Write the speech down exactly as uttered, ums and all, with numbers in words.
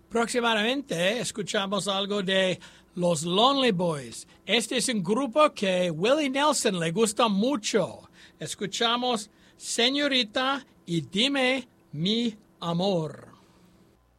Próximamente escuchamos algo de los Lonely Boys. Este es un grupo que Willie Nelson le gusta mucho. Escuchamos Señorita y Dime mi amor.